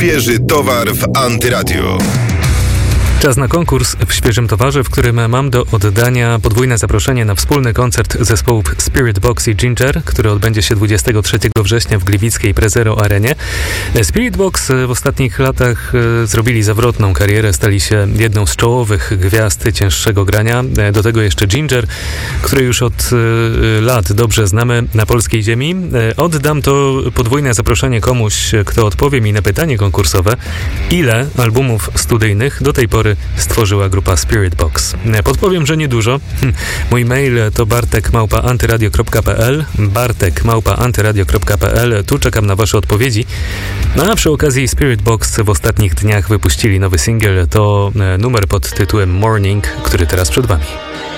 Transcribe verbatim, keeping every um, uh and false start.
Świeży towar w Antyradiu. Czas na konkurs w Świeżym Towarze, w którym mam do oddania podwójne zaproszenie na wspólny koncert zespołów Spiritbox i Ginger, który odbędzie się dwudziestego trzeciego września w gliwickiej Prezero Arenie. Spiritbox w ostatnich latach zrobili zawrotną karierę, stali się jedną z czołowych gwiazd cięższego grania. Do tego jeszcze Ginger, który już od lat dobrze znamy na polskiej ziemi. Oddam to podwójne zaproszenie komuś, kto odpowie mi na pytanie konkursowe, ile albumów studyjnych do tej pory stworzyła grupa Spiritbox. Podpowiem, że niedużo. Mój mail to bartek małpa antyradio kropka p l bartek małpa antyradio kropka p l. Tu czekam na wasze odpowiedzi. No a przy okazji Spiritbox w ostatnich dniach wypuścili nowy singiel. To numer pod tytułem Morning, który teraz przed wami.